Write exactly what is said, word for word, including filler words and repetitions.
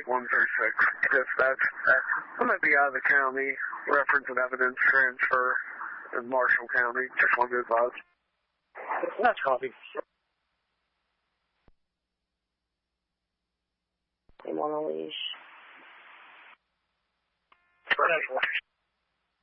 one three six. Dispatch. I'm going to be out of the county. Reference and evidence transfer in Marshall County. Just want to advise. That's copy. I'm on a leash. That's